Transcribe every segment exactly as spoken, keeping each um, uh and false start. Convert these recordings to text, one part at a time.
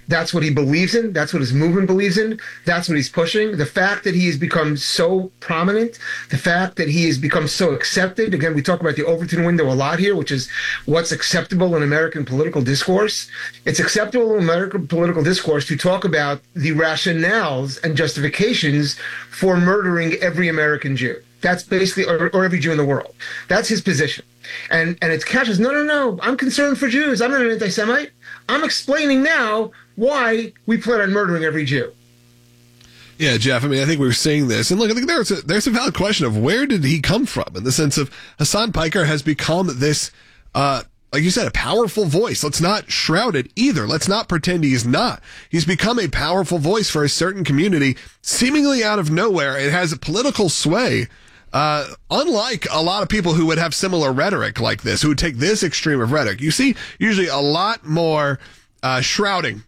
That's what he believes in. That's what his movement believes in. That's what he's pushing. The fact that he has become so prominent, the fact that he has become so accepted. Again, we talk about the Overton window a lot here, which is what's acceptable in American political discourse. It's acceptable in American political discourse to talk about the rationales and justifications for murdering every American Jew. That's basically, or, or every Jew in the world. That's his position. And and it's Cash says, no, no, no, I'm concerned for Jews. I'm not an anti-Semite. I'm explaining now why we plan on murdering every Jew. Yeah, Jeff, I mean, I think we were saying this. And look, I think there's a, there's a valid question of where did he come from in the sense of Hasan Piker has become this, uh, like you said, a powerful voice. Let's not shroud it either. Let's not pretend he's not. He's become a powerful voice for a certain community, seemingly out of nowhere. It has a political sway. Uh, unlike a lot of people who would have similar rhetoric like this, who would take this extreme of rhetoric, you see usually a lot more uh, shrouding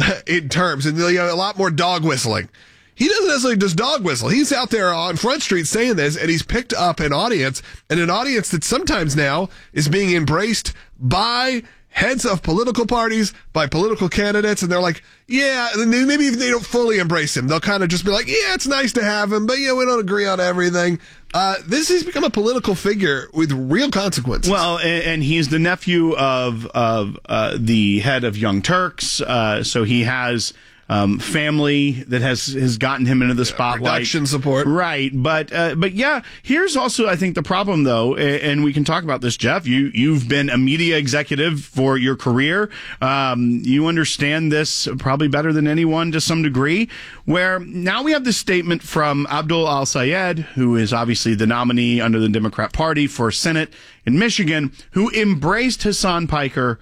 in terms, and you know, a lot more dog whistling. He doesn't necessarily just dog whistle. He's out there on Front Street saying this, and he's picked up an audience, and an audience that sometimes now is being embraced by heads of political parties, by political candidates, and they're like, yeah, and maybe if they don't fully embrace him, they'll kind of just be like, yeah, it's nice to have him, but yeah, we don't agree on everything. Uh, this has become a political figure with real consequences. Well, and, and he's the nephew of of uh, the head of Young Turks, uh, so he has um, family that has has gotten him into the yeah, spotlight. Production support, right? But uh, but yeah, here's also I think the problem though, and we can talk about this, Jeff. You you've been a media executive for your career. Um, you understand this probably better than anyone to some degree. Where now we have this statement from Abdul Al-Sayed, who is obviously the nominee under the Democrat Party for Senate in Michigan, who embraced Hasan Piker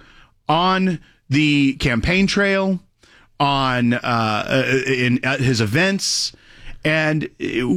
on the campaign trail, on uh, in at his events, and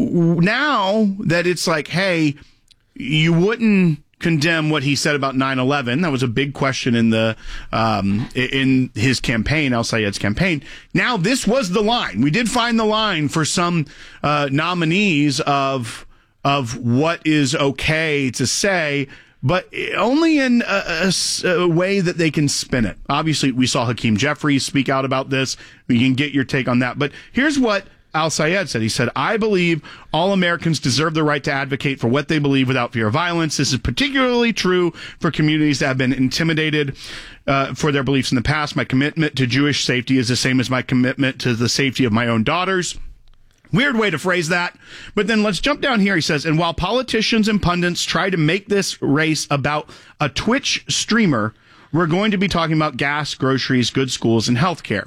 now that it's like, hey, you wouldn't condemn what he said about nine eleven. That was a big question in the um, in his campaign, Al-Sayed's campaign. Now this was the line. We did find the line for some uh, nominees of of what is okay to say, but only in a, a, a way that they can spin it. Obviously, we saw Hakeem Jeffries speak out about this. We can get your take on that. But here's what Al-Sayed said. He said, I believe all Americans deserve the right to advocate for what they believe without fear of violence. This is particularly true for communities that have been intimidated uh, for their beliefs in the past. My commitment to Jewish safety is the same as my commitment to the safety of my own daughters. Weird way to phrase that. But then let's jump down here. He says, and while politicians and pundits try to make this race about a Twitch streamer, we're going to be talking about gas, groceries, good schools, and healthcare.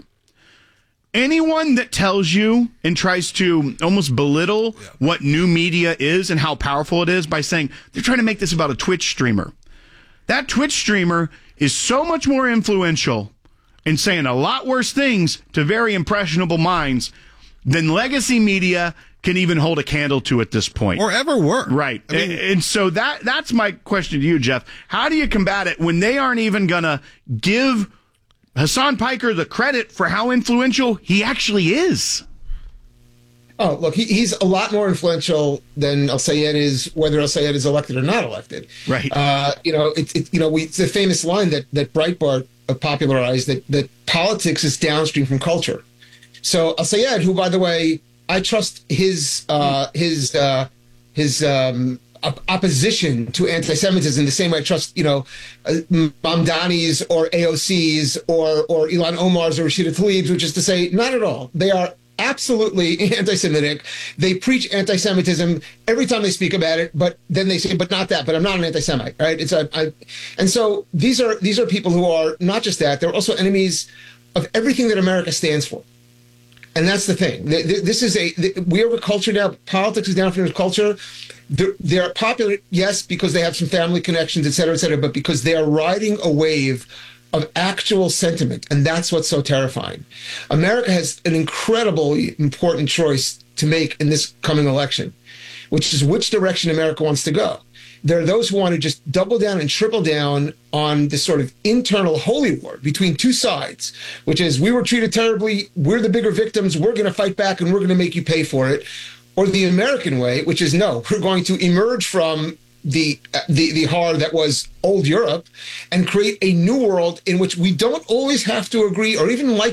Anyone that tells you and tries to almost belittle yeah. what new media is and how powerful it is by saying they're trying to make this about a Twitch streamer. That Twitch streamer is so much more influential and saying a lot worse things to very impressionable minds than legacy media can even hold a candle to at this point. Or ever were. Right. I mean, and, and so that that's my question to you, Jeff. How do you combat it when they aren't even going to give Hasan Piker the credit for how influential he actually is? Oh, look, he, he's a lot more influential than Al-Sayed is, whether Al-Sayed is elected or not elected. Right. Uh, you know, it's it, you know, we, it's a famous line that that Breitbart popularized that that politics is downstream from culture. So Al-Sayed, who, by the way, I trust his uh, his uh, his um, op- opposition to anti-Semitism the same way I trust, you know, uh, Mamdani's or A O C's or or Ilhan Omar's or Rashida Tlaib's, which is to say, not at all. They are absolutely anti-Semitic. They preach anti-Semitism every time they speak about it, but then they say, but not that, but I'm not an anti-Semite, right? It's a, I, and so these are these are people who are not just that, they're also enemies of everything that America stands for. And that's the thing. This is a, we have a culture now, politics is down from culture. They're, they're popular, yes, because they have some family connections, et cetera, et cetera, but because they are riding a wave of actual sentiment. And that's what's so terrifying. America has an incredibly important choice to make in this coming election, which is which direction America wants to go. There are those who want to just double down and triple down on this sort of internal holy war between two sides, which is we were treated terribly, we're the bigger victims, we're going to fight back and we're going to make you pay for it. Or the American way, which is no, we're going to emerge from the the the horror that was old Europe and create a new world in which we don't always have to agree or even like